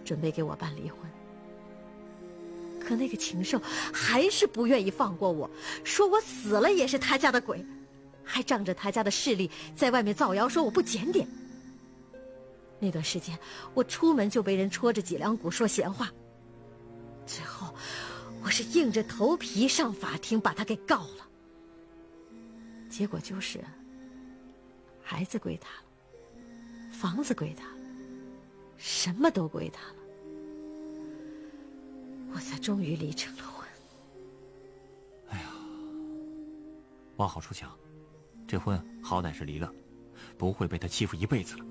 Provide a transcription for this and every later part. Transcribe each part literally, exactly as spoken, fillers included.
准备给我办离婚。可那个禽兽还是不愿意放过我，说我死了也是他家的鬼，还仗着他家的势力在外面造谣说我不检点。那段时间我出门就被人戳着脊梁骨说闲话，最后我是硬着头皮上法庭把他给告了。结果就是孩子归他了，房子归他了，什么都归他了，我才终于离成了婚。 哎呀，往好处想，这婚好歹是离了，不会被他欺负一辈子了。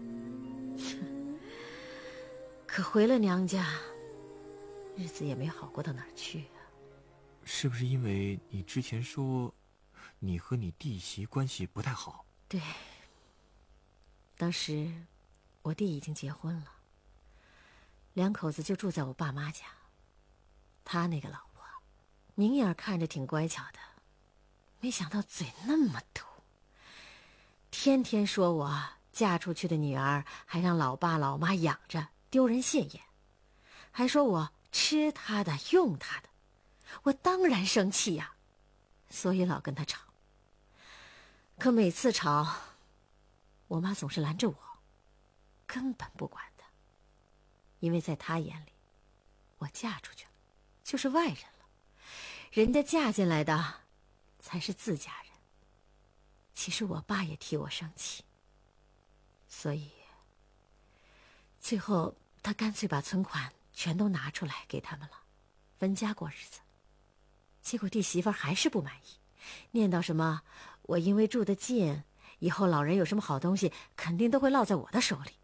可回了娘家，日子也没好过到哪儿去啊。 是不是因为你之前说你和你弟媳关系不太好？ 对，当时我弟已经结婚了，两口子就住在我爸妈家。他那个老婆明眼看着挺乖巧的，没想到嘴那么毒，天天说我嫁出去的女儿还让老爸老妈养着，丢人现眼，还说我吃他的用他的。我当然生气呀，所以老跟他吵。可每次吵，我妈总是拦着我，根本不管他，因为在她眼里，我嫁出去了就是外人了，人家嫁进来的才是自家人。其实我爸也替我生气，所以最后他干脆把存款全都拿出来给他们了，分家过日子。结果弟媳妇还是不满意，念叨什么我因为住得近，以后老人有什么好东西肯定都会落在我的手里。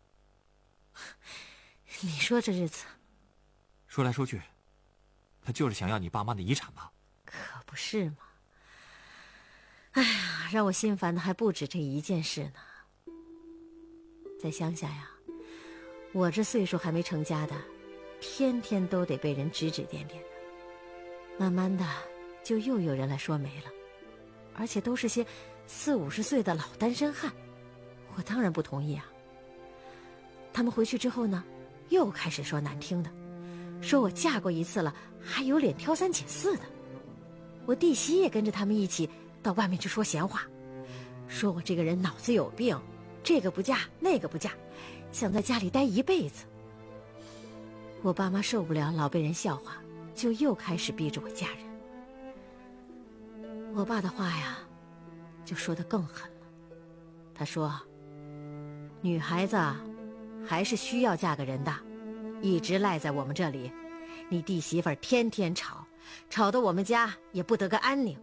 你说这日子， 说来说去他就是想要你爸妈的遗产吧？ 可不是嘛。哎呀，让我心烦的还不止这一件事呢。在乡下呀，我这岁数还没成家的，天天都得被人指指点点的。慢慢的就又有人来说媒了，而且都是些四五十岁的老单身汉，我当然不同意啊。他们回去之后呢，又开始说难听的，说我嫁过一次了，还有脸挑三拣四的。我弟媳也跟着他们一起到外面去说闲话，说我这个人脑子有病，这个不嫁那个不嫁，想在家里待一辈子。我爸妈受不了老被人笑话，就又开始逼着我嫁人。我爸的话呀就说得更狠了，他说女孩子还是需要嫁个人的，一直赖在我们这里，你弟媳妇儿天天吵，吵得我们家也不得个安宁。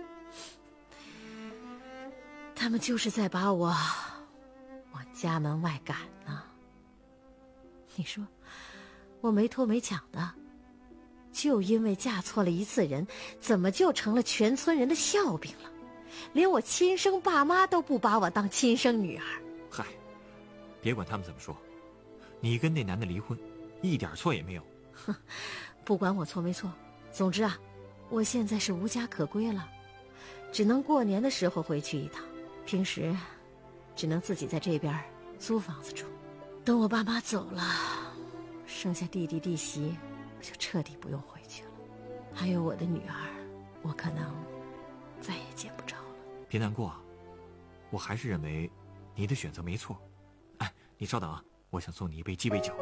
他们就是在把我往家门外赶呢。你说我没偷没抢的，就因为嫁错了一次人，怎么就成了全村人的笑柄了？连我亲生爸妈都不把我当亲生女儿。 嗨，别管他们怎么说，你跟那男的离婚一点错也没有。 哼，不管我错没错，总之啊，我现在是无家可归了，只能过年的时候回去一趟，平时只能自己在这边租房子住。等我爸妈走了，剩下弟弟弟媳，我就彻底不用回去了。还有我的女儿，我可能再也见不着了。 别难过啊，我还是认为你的选择没错。哎，你稍等啊，我想送你一杯鸡尾酒。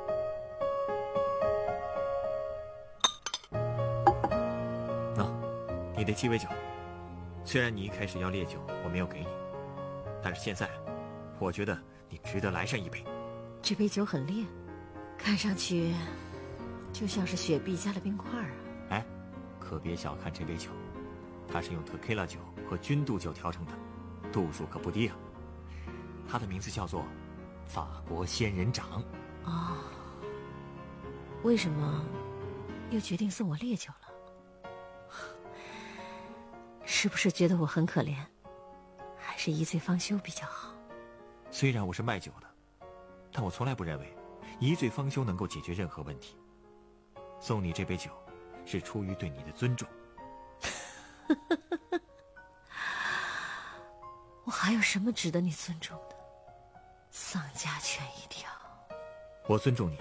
喏，你的鸡尾酒。虽然你一开始要烈酒，我没有给你，但是现在我觉得你值得来上一杯。 这杯酒很烈，看上去就像是雪碧加了冰块啊。 哎，可别小看这杯酒，它是用特 Q 拉酒和君度酒调成的，度数可不低啊。它的名字叫做法国仙人掌。 哦，为什么又决定送我烈酒了？是不是觉得我很可怜，还是一醉方休比较好？ 虽然我是卖酒的，但我从来不认为一醉方休能够解决任何问题。送你这杯酒是出于对你的尊重。 我还有什么值得你尊重的？丧家犬一条。 我尊重你